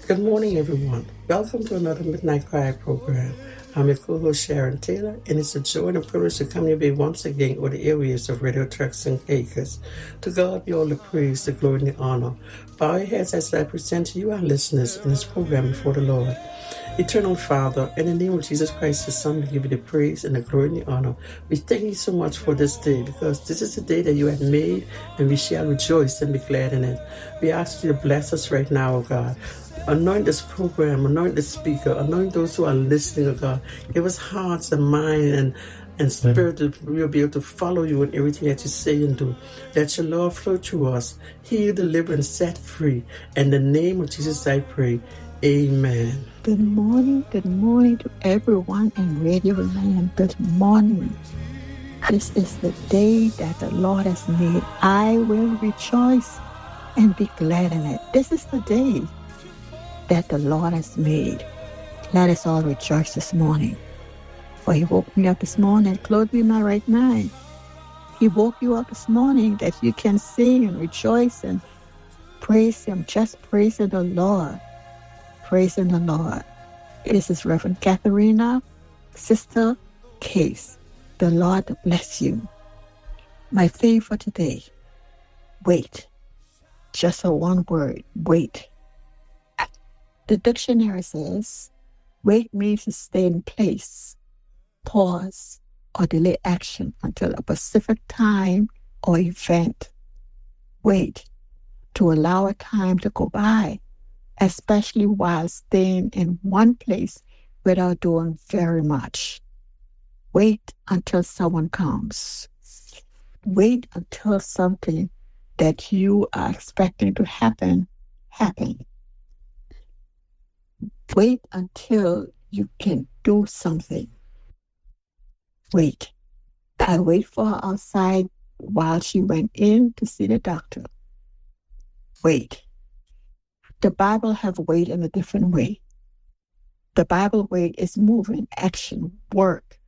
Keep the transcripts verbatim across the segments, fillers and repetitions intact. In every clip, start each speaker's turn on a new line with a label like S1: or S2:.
S1: Good morning, everyone. Welcome to another Midnight Cry program. I'm your co-host Sharon Taylor, and it's a joy and a privilege to come your way once again over the airwaves of Radio Trucks and Acres. To God be all the praise, the glory, and the honor. Bow your heads as I present to you, our listeners, in this program before the Lord. Eternal Father, in the name of Jesus Christ, His Son, we give you the praise and the glory and the honor. We thank you so much for this day, because this is the day that you have made, and we shall rejoice and be glad in it. We ask you to bless us right now, O God. Anoint this program, anoint the speaker, anoint those who are listening, O God. Give us hearts and mind and, and spirit that we'll be able to follow you in everything that you say and do. Let your love flow through us. Heal, deliver, and set free. In the name of Jesus I pray. Amen.
S2: Good morning, good morning to everyone in Radio Land. Good morning. This is the day that the Lord has made. I will rejoice and be glad in it. This is the day that the Lord has made. Let us all rejoice this morning. For He woke me up this morning and clothed me in my right mind. He woke you up this morning that you can sing and rejoice and praise Him. Just praising the Lord. Praising the Lord. This is Reverend Katharina, Sister Case. The Lord bless you. My theme for today, wait. Just a one word, wait. The dictionary says, wait means to stay in place, pause, or delay action until a specific time or event. Wait, to allow a time to go by, especially while staying in one place without doing very much. Wait until someone comes. Wait until something that you are expecting to happen, happen. Wait until you can do something. Wait. I wait for her outside while she went in to see the doctor. Wait. The Bible have wait in a different way. The Bible wait is moving, action, work.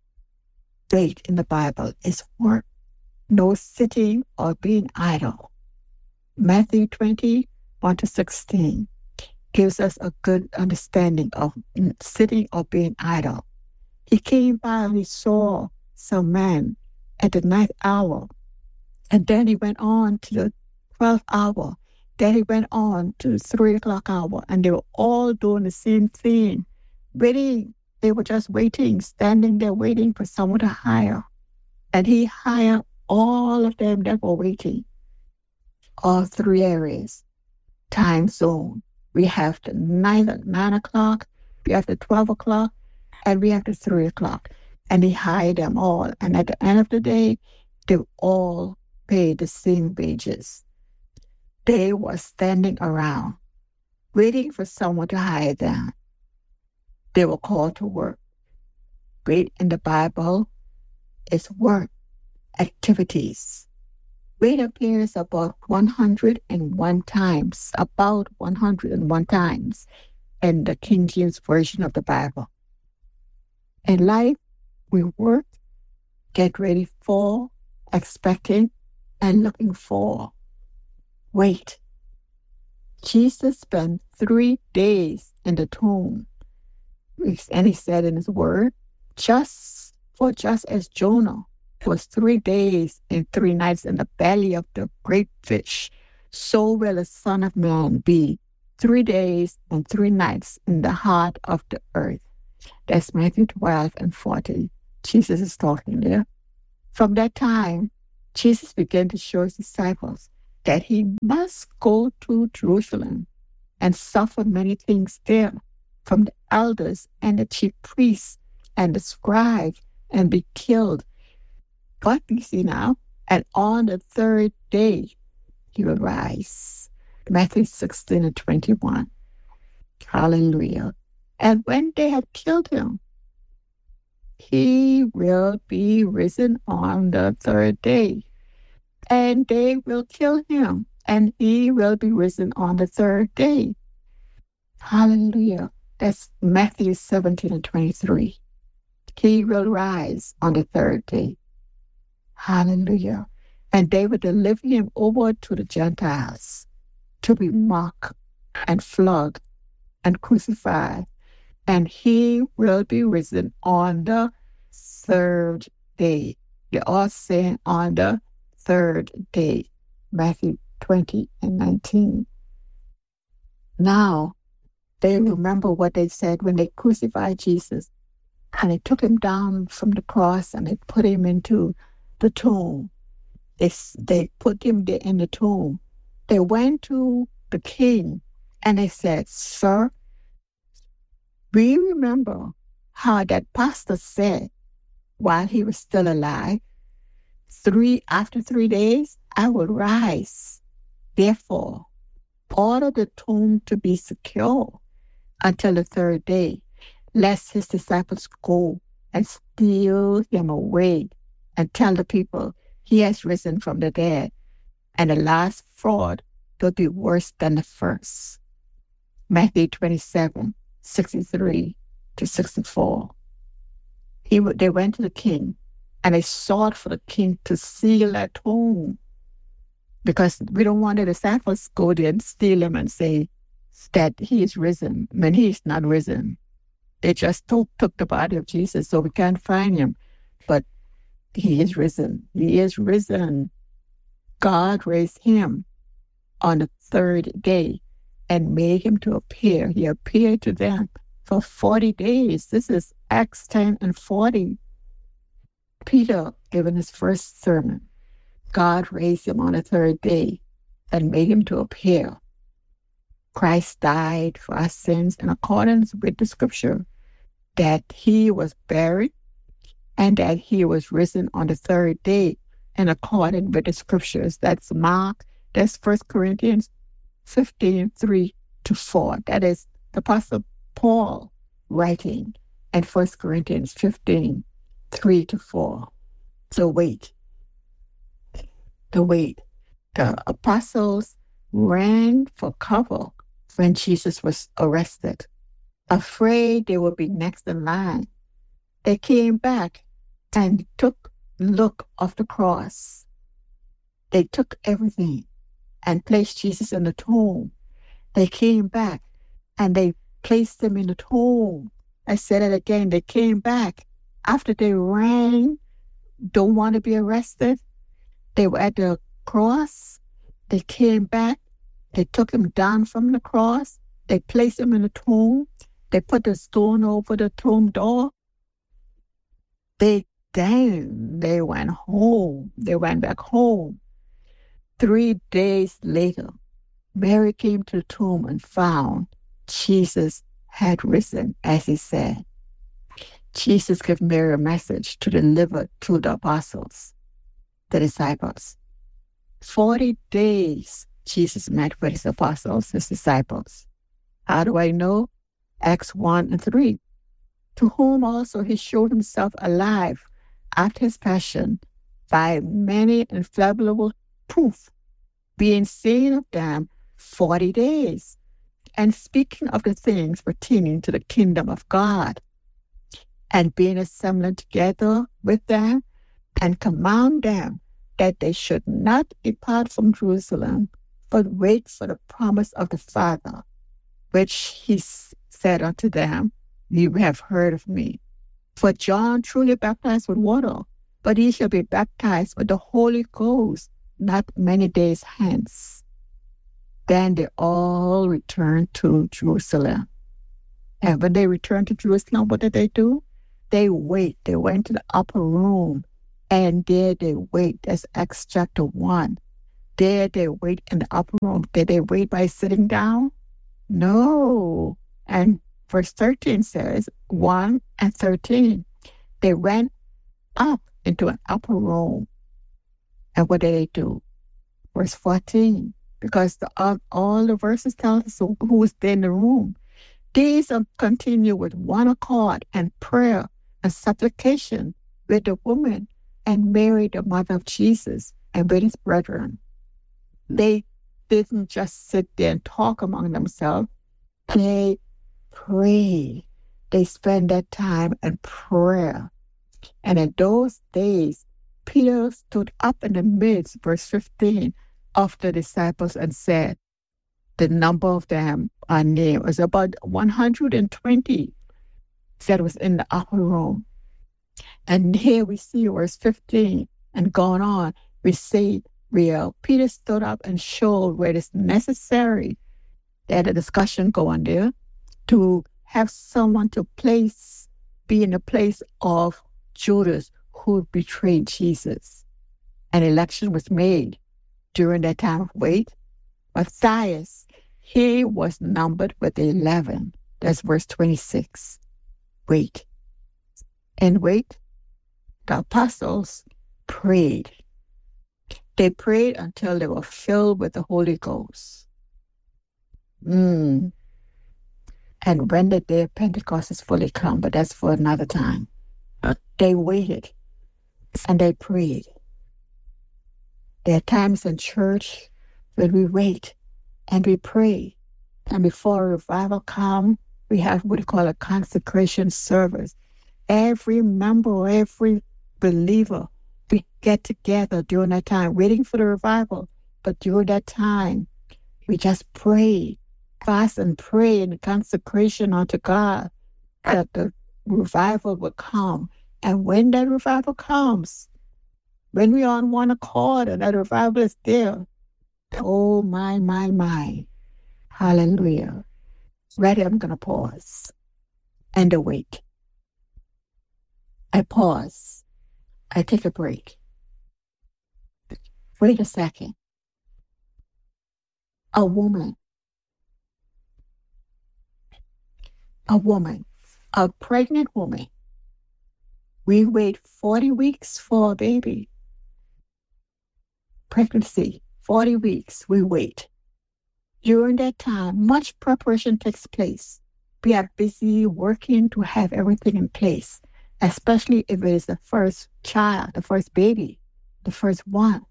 S2: Wait in the Bible is work. No sitting or being idle. Matthew twenty, one to sixteen gives us a good understanding of sitting or being idle. He came by and he saw some men at the ninth hour. And then he went on to the twelfth hour. Then he went on to the three o'clock hour, and they were all doing the same thing. Waiting. They were just waiting, standing there waiting for someone to hire. And he hired all of them that were waiting. All three areas. Time zone. We have the nine, nine o'clock, we have the twelve o'clock, and we have the three o'clock. And he hired them all. And at the end of the day, they all paid the same wages. They were standing around, waiting for someone to hire them. They were called to work. Wait in the Bible is work, activities. Wait appears about one hundred one times, about one hundred one times in the King James Version of the Bible. In life, we work, get ready for, expecting, and looking for. Wait. Jesus spent three days in the tomb. And he said in his word, just for just as Jonah was three days and three nights in the belly of the great fish, so will the Son of Man be three days and three nights in the heart of the earth. That's Matthew twelve and forty. Jesus is talking there. From that time, Jesus began to show his disciples that he must go to Jerusalem and suffer many things there from the elders and the chief priests and the scribes and be killed. But you see now, and on the third day he will rise. Matthew sixteen and twenty-one. Hallelujah. And when they had killed him, he will be risen on the third day. And they will kill him, and he will be risen on the third day. Hallelujah. That's Matthew seventeen and twenty-three. He will rise on the third day. Hallelujah. And they will deliver him over to the Gentiles to be mocked and flogged and crucified, and he will be risen on the third day. They all say on the third day. Matthew twenty and nineteen. Now, they remember what they said when they crucified Jesus, and they took him down from the cross and they put him into the tomb. They, they put him there in the tomb. They went to the king and they said, "Sir, we remember how that pastor said while he was still alive, three after three days, I will rise. Therefore, order the tomb to be secure until the third day, lest his disciples go and steal him away and tell the people he has risen from the dead, and the last fraud will be worse than the first." Matthew twenty-seven, sixty-three to sixty-four. He, they went to the king and they sought for the king to seal that tomb, because we don't want the disciples to go there and steal him and say that he is risen when he is not risen. They just took, took the body of Jesus, so we can't find him. But he is risen. He is risen. God raised him on the third day and made him to appear. He appeared to them for forty days. This is Acts ten and forty. Peter given his first sermon. God raised him on the third day and made him to appear. Christ died for our sins in accordance with the scripture, that he was buried and that he was risen on the third day in accordance with the scriptures. That's Mark, that's First Corinthians fifteen, three to four. That is the Apostle Paul writing in First Corinthians fifteen, three to four. So wait. The wait. The apostles ran for cover when Jesus was arrested, afraid they would be next in line. They came back and took look of the cross. They took everything and placed Jesus in the tomb. They came back and they placed him in the tomb. I said it again. They came back after they ran, don't want to be arrested. They were at the cross. They came back. They took him down from the cross. They placed him in the tomb. They put the stone over the tomb door. They then they went home. They went back home. Three days later, Mary came to the tomb and found Jesus had risen, as he said. Jesus gave Mary a message to deliver to the apostles, the disciples. Forty days Jesus met with his apostles, his disciples. How do I know? Acts one and three. To whom also he showed himself alive after his passion by many infallible proof, being seen of them forty days, and speaking of the things pertaining to the kingdom of God, and being assembled together with them, and command them that they should not depart from Jerusalem, but wait for the promise of the Father, which he said unto them, "You have heard of me. For John truly baptized with water, but ye shall be baptized with the Holy Ghost not many days hence." Then they all returned to Jerusalem. And when they returned to Jerusalem, what did they do? They wait. They went to the upper room, and there they wait. That's Acts chapter one. There they wait in the upper room. Did they wait by sitting down? No. And verse thirteen says, one and thirteen, they went up into an upper room. And what did they do? Verse fourteen, because the, all, all the verses tell us who was there in the room. These continue with one accord and prayer and supplication with the woman and Mary, the mother of Jesus, and with his brethren. They didn't just sit there and talk among themselves. They prayed. They spent that time in prayer. And in those days, Peter stood up in the midst, verse fifteen, of the disciples and said, the number of them are named. It was about one hundred twenty that was in the upper room. And here we see verse fifteen and going on, we see where Peter stood up and showed where it is necessary that a discussion go on there to have someone to place, be in the place of Judas who betrayed Jesus. An election was made during that time of wait. Matthias, he was numbered with the eleven. That's verse twenty-six. Wait. And wait, the apostles prayed. They prayed until they were filled with the Holy Ghost. Mm. And when the day of Pentecost is fully come, but that's for another time. They waited and they prayed. There are times in church when we wait and we pray. And before a revival comes, we have what we call a consecration service. Every member, every believer, we get together during that time, waiting for the revival. But during that time, we just pray, fast and pray in consecration unto God that the revival will come. And when that revival comes, when we are on one accord and that revival is there, oh my, my, my, hallelujah. Ready, I'm going to pause and wait. I pause. I take a break. Wait a second. A woman, a woman, a pregnant woman, we wait forty weeks for a baby. Pregnancy, forty weeks, we wait. During that time, much preparation takes place. We are busy working to have everything in place, especially if it is the first child, the first baby, the first one.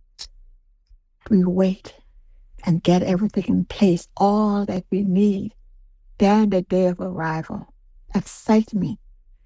S2: We wait and get everything in place, all that we need. Then the day of arrival, excitement.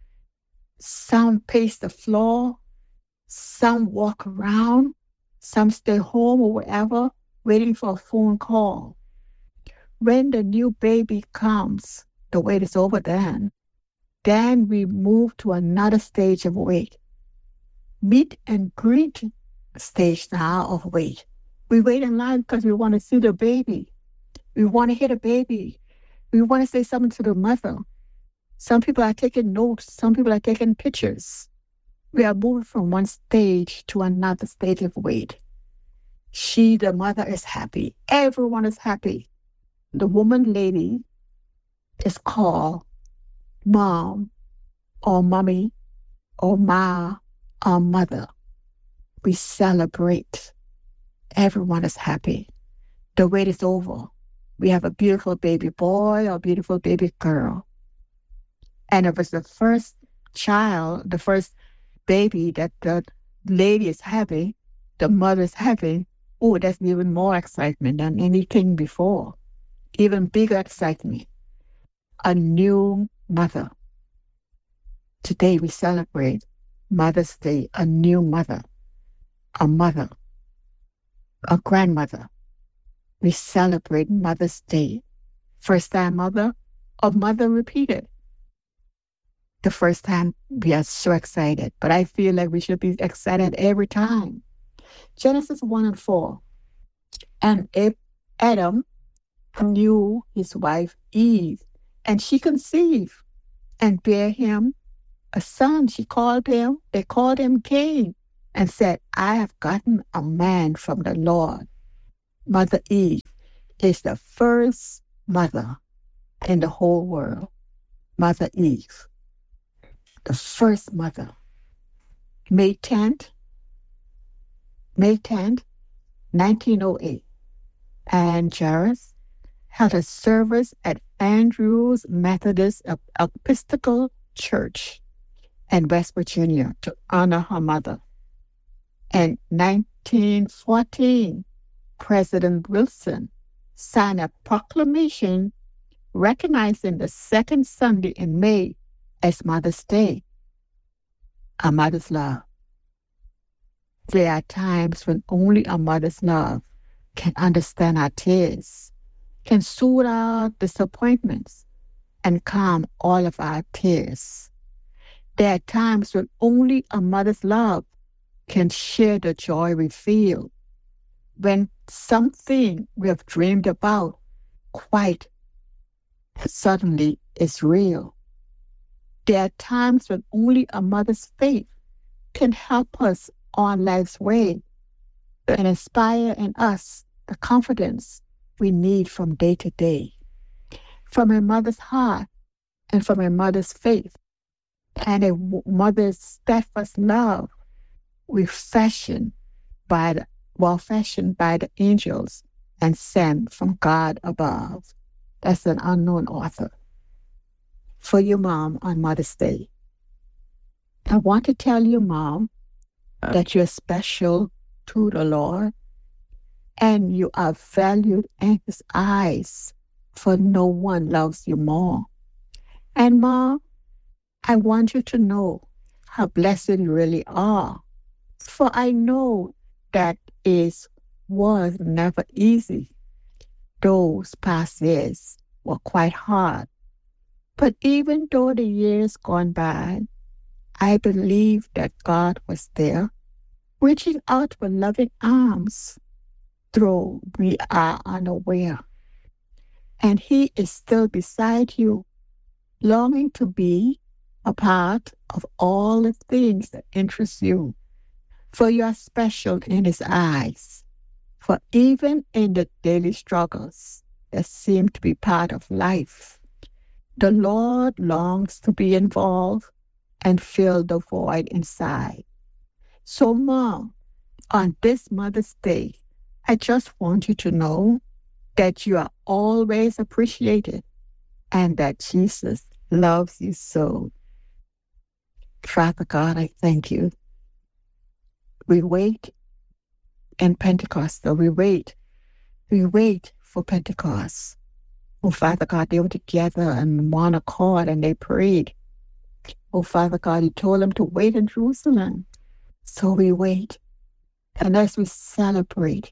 S2: Some pace the floor, some walk around, some stay home or wherever, waiting for a phone call. When the new baby comes, the wait is over then. Then we move to another stage of wait. Meet and greet stage now of wait. We wait in line because we want to see the baby. We want to hear the baby. We want to say something to the mother. Some people are taking notes. Some people are taking pictures. We are moving from one stage to another stage of wait. She, the mother, is happy. Everyone is happy. The woman lady is called mom or mommy or ma or mother. We celebrate. Everyone is happy. The wait is over. We have a beautiful baby boy or beautiful baby girl. And if it's the first child, the first baby that the lady is having, the mother is having, oh, that's even more excitement than anything before. Even bigger excitement. A new mother. Today we celebrate Mother's Day, a new mother, a mother, a grandmother. We celebrate Mother's Day. First time mother, or mother repeated. The first time we are so excited, but I feel like we should be excited every time. Genesis one and four. And Adam knew his wife Eve, and she conceived and bare him a son. She called him, they called him Cain, and said, I have gotten a man from the Lord. Mother Eve is the first mother in the whole world. Mother Eve, the first mother. May tenth, May tenth, nineteen oh eight. And Jairus held a service at Andrews Methodist Episcopal Church in West Virginia to honor her mother. In nineteen fourteen, President Wilson signed a proclamation recognizing the second Sunday in May as Mother's Day, a mother's love. There are times when only a mother's love can understand our tears can soothe our disappointments and calm all of our tears. There are times when only a mother's love can share the joy we feel when something we have dreamed about quite suddenly is real. There are times when only a mother's faith can help us on life's way and inspire in us the confidence we need from day to day. From a mother's heart and from a mother's faith and a mother's steadfast love, we fashion by the, well fashioned by the angels and sent from God above. That's an unknown author. For your mom on Mother's Day, I want to tell you, Mom, that you're special to the Lord and you are valued in His eyes, for no one loves you more. And Mom, I want you to know how blessed you really are, for I know that is was never easy. Those past years were quite hard. But even though the years gone by, I believe that God was there, reaching out with loving arms, though we are unaware. And He is still beside you, longing to be a part of all the things that interest you. For you are special in His eyes. For even in the daily struggles that seem to be part of life, the Lord longs to be involved and fill the void inside. So, Mom, on this Mother's Day, I just want you to know that you are always appreciated and that Jesus loves you so. Father God, I thank you. We wait in Pentecost, so we wait. We wait for Pentecost. Oh, Father God, they were together in one accord and they prayed. Oh, Father God, you told them to wait in Jerusalem. So we wait. And as we celebrate,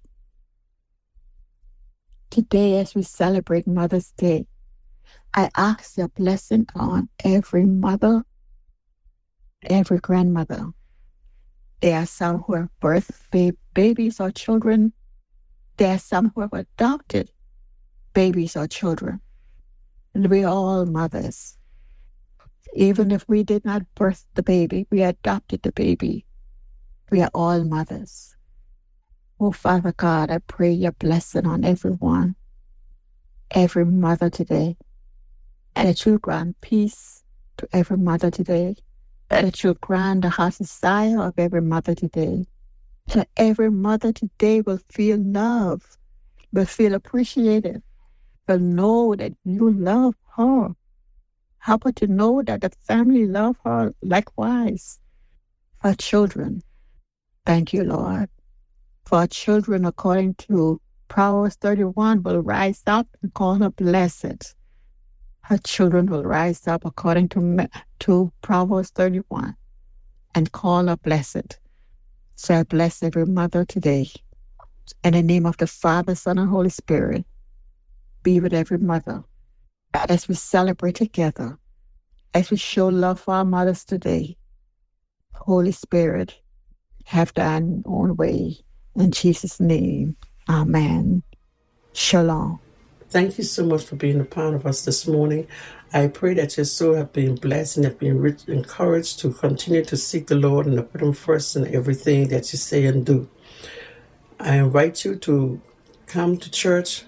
S2: today as we celebrate Mother's Day, I ask your blessing on every mother, every grandmother. There are some who have birthed babies or children. There are some who have adopted babies or children. And we are all mothers. Even if we did not birth the baby, we adopted the baby. We are all mothers. Oh, Father God, I pray your blessing on everyone, every mother today, and that you'll grant peace to every mother today, and that you'll grant the heart's desire of every mother today, and that every mother today will feel love, will feel appreciated, will know that you love her. Help her to know that the family love her likewise. Her children, thank you, Lord. For our children, according to Proverbs thirty-one, will rise up and call her blessed. Her children will rise up according to, to Proverbs thirty-one and call her blessed. So I bless every mother today. In the name of the Father, Son, and Holy Spirit, be with every mother. As we celebrate together, as we show love for our mothers today, Holy Spirit, have thine own way. In Jesus' name, amen. Shalom.
S1: Thank you so much for being a part of us this morning. I pray that your soul have been blessed and have been rich, encouraged to continue to seek the Lord and to put Him first in everything that you say and do. I invite you to come to church